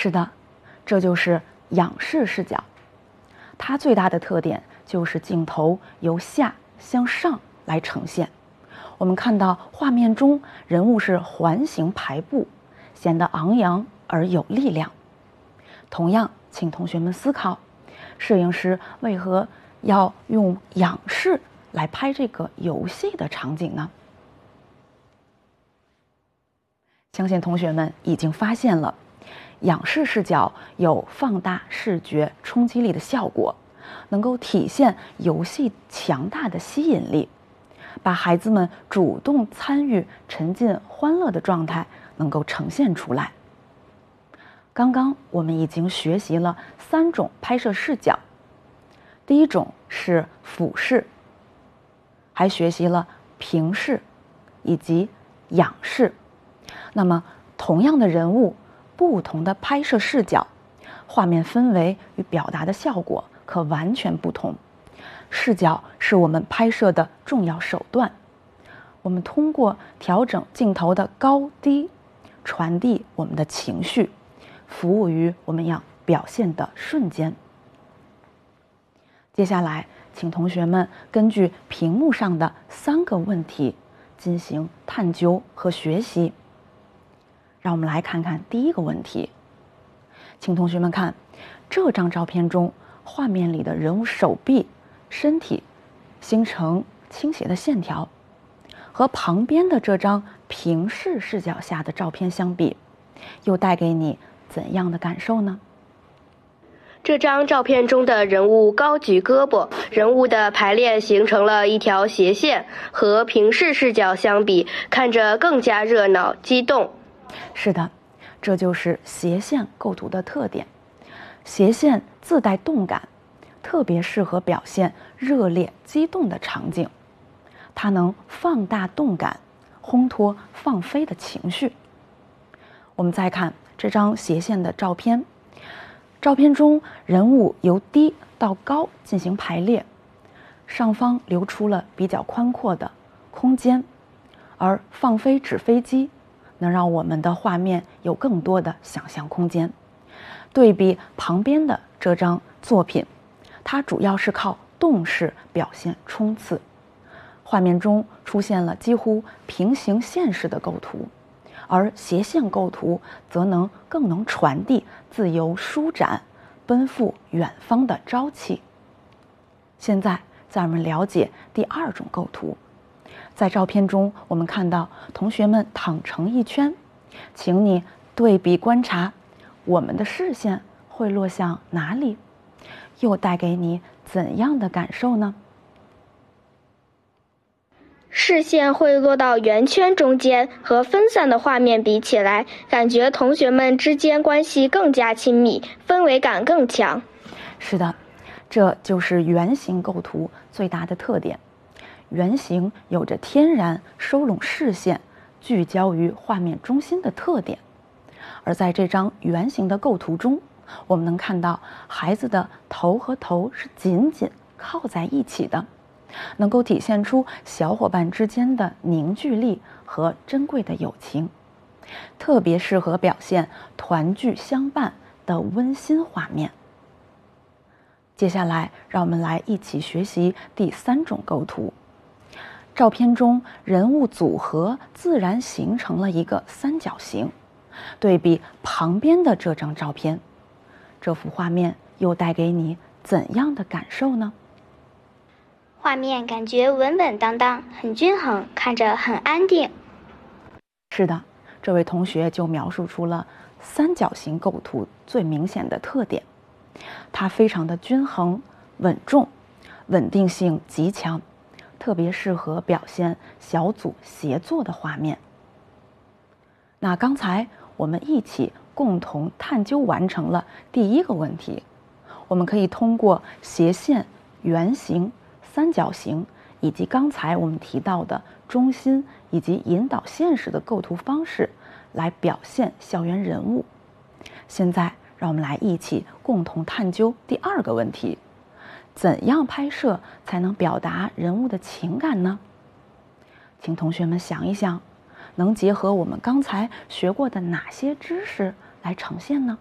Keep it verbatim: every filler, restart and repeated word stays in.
是的，这就是仰视视角。它最大的特点就是镜头由下向上来呈现。我们看到画面中人物是环形排布，显得昂扬而有力量。同样，请同学们思考，摄影师为何要用仰视来拍这个游戏的场景呢？相信同学们已经发现了，仰视视角有放大视觉冲击力的效果，能够体现游戏强大的吸引力，把孩子们主动参与、沉浸欢乐的状态能够呈现出来。刚刚我们已经学习了三种拍摄视角，第一种是俯视，还学习了平视以及仰视。那么同样的人物，不同的拍摄视角，画面氛围与表达的效果可完全不同。视角是我们拍摄的重要手段，我们通过调整镜头的高低，传递我们的情绪，服务于我们要表现的瞬间。接下来，请同学们根据屏幕上的三个问题进行探究和学习。让我们来看看第一个问题，请同学们看，这张照片中画面里的人物手臂、身体形成倾斜的线条，和旁边的这张平视视角下的照片相比，又带给你怎样的感受呢？ 这张照片中的人物高举胳膊，人物的排列形成了一条斜线，和平视视角相比，看着更加热闹、激动。 是的，这就是斜线构图的特点。斜线自带动感，特别适合表现热烈激动的场景。它能放大动感，烘托放飞的情绪。我们再看这张斜线的照片，照片中人物由低到高进行排列，上方留出了比较宽阔的空间，而放飞纸飞机能让我们的画面有更多的想象空间。对比旁边的这张作品，它主要是靠动势表现冲刺，画面中出现了几乎平行线式的构图，而斜线构图则能更能传递自由舒展、奔赴远方的朝气。现在，在我们了解第二种构图。在照片中，我们看到同学们躺成一圈，请你对比观察，我们的视线会落向哪里？又带给你怎样的感受呢？ 视线会落到圆圈中间，和分散的画面比起来，感觉同学们之间关系更加亲密，氛围感更强。 是的，这就是圆形构图最大的特点。圆形有着天然收拢视线、聚焦于画面中心的特点。而在这张圆形的构图中，我们能看到孩子的头和头是紧紧靠在一起的，能够体现出小伙伴之间的凝聚力和珍贵的友情，特别适合表现团聚相伴的温馨画面。接下来，让我们来一起学习第三种构图。照片中人物组合自然形成了一个三角形，对比旁边的这张照片，这幅画面又带给你怎样的感受呢？ 画面感觉稳稳当当，很均衡，看着很安定。 是的，这位同学就描述出了三角形构图最明显的特点，它非常的均衡、稳重，稳定性极强，特别适合表现小组协作的画面。那刚才我们一起共同探究完成了第一个问题，我们可以通过斜线、圆形、三角形以及刚才我们提到的中心以及引导线式的构图方式来表现校园人物。现在让我们来一起共同探究第二个问题：怎样拍摄才能表达人物的情感呢？请同学们想一想，能结合我们刚才学过的哪些知识来呈现呢？